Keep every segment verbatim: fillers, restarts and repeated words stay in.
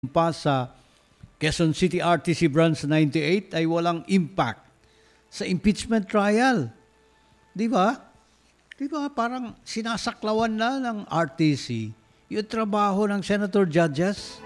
pa sa Quezon City R T C Branch ninety-eight ay walang impact sa impeachment trial. Di ba? Di ba? Parang sinasaklawan na ng R T C yung trabaho ng Senator Judges.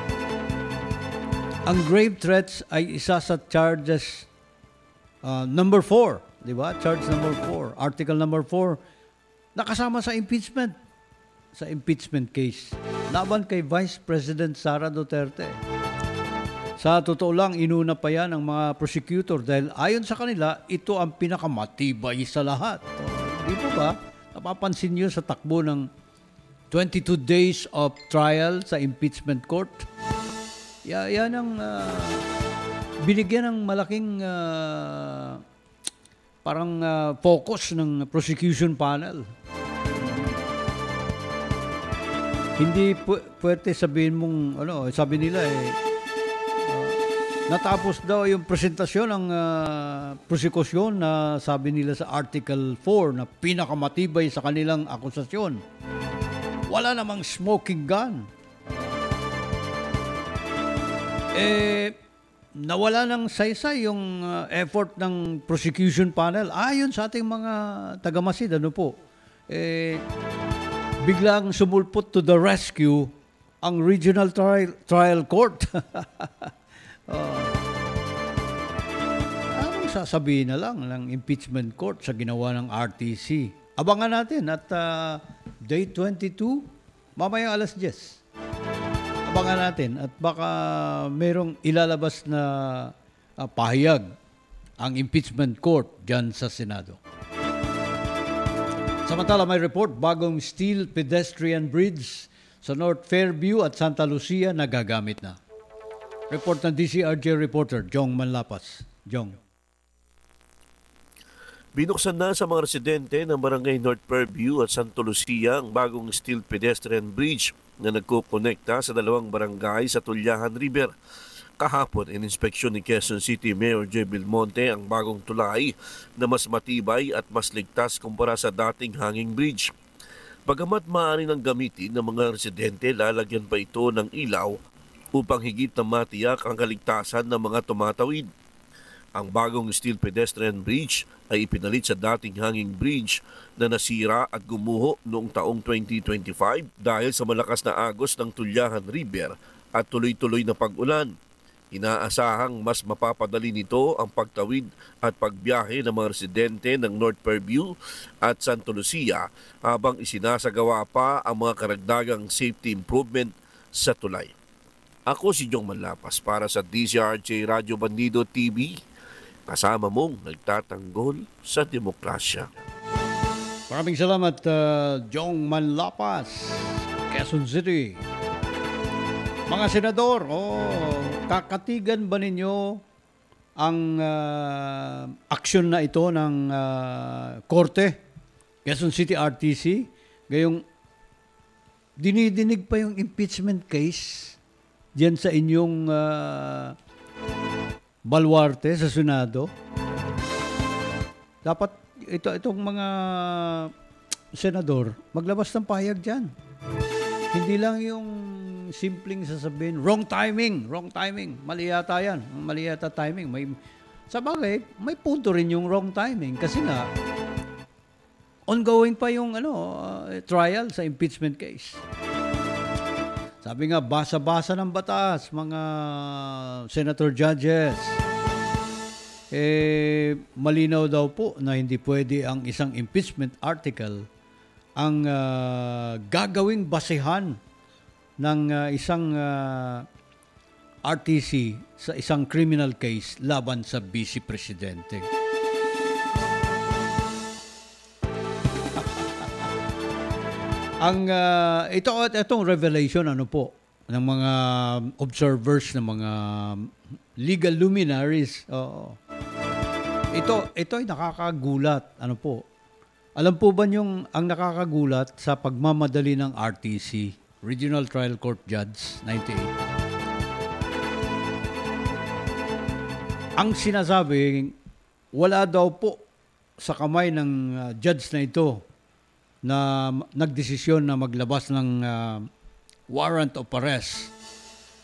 Ang grave threats ay isa sa charges uh, number four. Di ba? Charge number four. Article number four. Nakasama sa impeachment. Sa impeachment case. Laban kay Vice President Sara Duterte. Sa totoo lang, inuna pa yan ng mga prosecutor dahil ayon sa kanila, ito ang pinakamatibay sa lahat. Di po ba? Napapansin nyo sa takbo ng twenty-two days of trial sa impeachment court? Ya, yan ang uh, binigyan ng malaking uh, parang uh, focus ng prosecution panel. Hindi pu- pwede sabihin mong, ano, sabi nila eh, uh, natapos daw yung presentasyon ng uh, prosekusyon na sabi nila sa Article four na pinakamatibay sa kanilang akusasyon. Wala namang smoking gun. Eh, nawala ng saysay yung uh, effort ng prosecution panel. Ayon sa ating mga tagamasid, ano po, eh, biglang sumulpot to the rescue ang Regional Trial, trial Court. uh, anong sasabihin na lang ng impeachment court sa ginawa ng R T C? Abangan natin at uh, day twenty-two, mamaya alas diyes. Abangan natin at baka merong ilalabas na uh, pahayag ang impeachment court dyan sa Senado. Samantala may report, bagong steel pedestrian bridge sa North Fairview at Santa Lucia nagagamit na. Report ng D C R J reporter Jong Manlapas. Jong. Binuksan na sa mga residente ng Barangay North Fairview at Santa Lucia ang bagong steel pedestrian bridge na nagkukonekta sa dalawang barangay sa Tullahan River. Kahapon, ininspeksyon ni Quezon City Mayor J. Belmonte ang bagong tulay na mas matibay at mas ligtas kumpara sa dating hanging bridge. Bagamat maaari nang gamitin ng mga residente, lalagyan pa ito ng ilaw upang higit na matiyak ang kaligtasan ng mga tumatawid. Ang bagong steel pedestrian bridge ay ipinalit sa dating hanging bridge na nasira at gumuho noong taong twenty twenty-five dahil sa malakas na agos ng Tullahan River at tuloy-tuloy na pag-ulan. Inaasahang mas mapapadali nito ang pagtawid at pagbiyahe ng mga residente ng North Fairview at Santa Lucia habang isinasagawa pa ang mga karagdagang safety improvement sa tulay. Ako si Jong Manlapas para sa D C R J Radio Bandido T V, kasama mong nagtatanggol sa demokrasya. Maraming salamat, uh, Jong Manlapas, Quezon City. Mga senador, oh, kakatigan ba ninyo ang uh, aksyon na ito ng uh, Korte, Quezon City R T C? Gayong dinidinig pa yung impeachment case diyan sa inyong uh, baluarte sa Senado. Dapat ito itong mga senador maglabas ng pahayag diyan. Hindi lang yung simpleng sasabihin, wrong timing, wrong timing. Mali yata yan. Mali yata timing. May, sa bagay, may punto rin yung wrong timing. Kasi nga, ongoing pa yung ano, uh, trial sa impeachment case. Sabi nga, basa-basa ng batas, mga senator judges. Eh, malinaw daw po na hindi pwede ang isang impeachment article ang uh, gagawing basehan ng uh, isang uh, R T C sa isang criminal case laban sa Vice Presidente. Ang uh, ito itong revelation ano po ng mga observers ng mga legal luminaries. Oo. Ito ito ay nakakagulat ano po. Alam po ba yung ang nakakagulat sa pagmamadali ng R T C? Regional Trial Court Judge ninety-eight. Ang sinasabi, wala daw po sa kamay ng uh, judge na ito na nagdesisyon na maglabas ng uh, warrant of arrest